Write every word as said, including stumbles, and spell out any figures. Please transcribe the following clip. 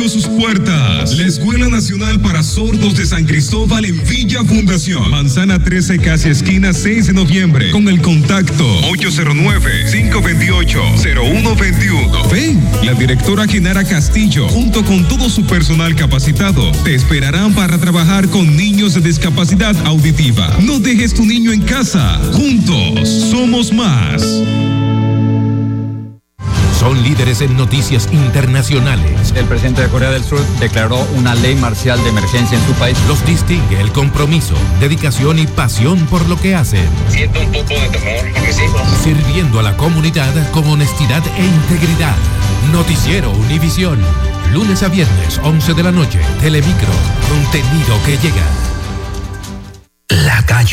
sus puertas. La Escuela Nacional para Sordos de San Cristóbal en Villa Fundación. Manzana trece, casi esquina seis de noviembre. Con el contacto ocho cero nueve, cinco dos ocho, cero uno dos uno. Ven, la directora Genara Castillo, junto con todo su personal capacitado, te esperarán para trabajar con niños de discapacidad auditiva. No dejes tu niño en casa. Juntos somos más. Son líderes en noticias internacionales. El presidente de Corea del Sur declaró una ley marcial de emergencia en su país. Los distingue el compromiso, dedicación y pasión por lo que hacen. Siento un poco de temor a mis hijos. Sirviendo a la comunidad con honestidad e integridad. Noticiero Univisión. Lunes a viernes, once de la noche. Telemicro. Contenido que llega. La calle.